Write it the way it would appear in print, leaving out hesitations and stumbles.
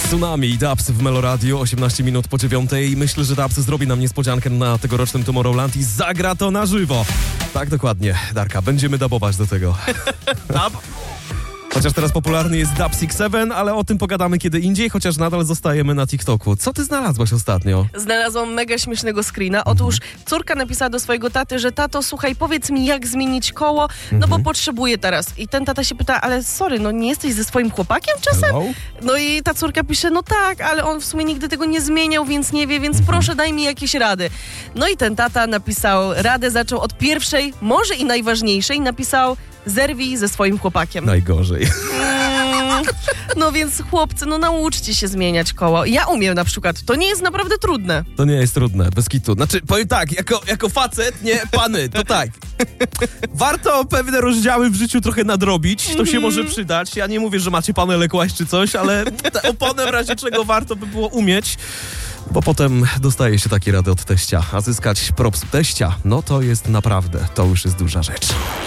Tsunami i Dubs w Meloradio, 18 minut po 9:00. Myślę, że Dubs zrobi nam niespodziankę na tegorocznym Tomorrowland i zagra to na żywo. Tak, dokładnie, Darka, będziemy dubować do tego. Dub? Chociaż teraz popularny jest Dub 67, ale o tym pogadamy kiedy indziej, chociaż nadal zostajemy na TikToku. Co ty znalazłaś ostatnio? Znalazłam mega śmiesznego screena. Otóż córka napisała do swojego taty, że tato, słuchaj, powiedz mi, jak zmienić koło, no bo potrzebuję teraz. I ten tata się pyta, ale sorry, no nie jesteś ze swoim chłopakiem czasem? Hello? No i ta córka pisze, no tak, ale on w sumie nigdy tego nie zmieniał, więc nie wie, więc proszę daj mi jakieś rady. No i ten tata napisał radę, zaczął od pierwszej, może i najważniejszej, napisał: zerwij ze swoim chłopakiem. Najgorzej. No więc chłopcy, no nauczcie się zmieniać koło. Ja umiem na przykład, to nie jest naprawdę trudne. To nie jest trudne, bez kitu. Znaczy, powiem tak, jako facet, nie pany, to tak. Warto pewne rozdziały w życiu trochę nadrobić, to się może przydać. Ja nie mówię, że macie panele kłaść czy coś, ale tę oponę w razie czego warto by było umieć, bo potem dostaje się takie rady od teścia, a zyskać props teścia, no to jest naprawdę, to już jest duża rzecz.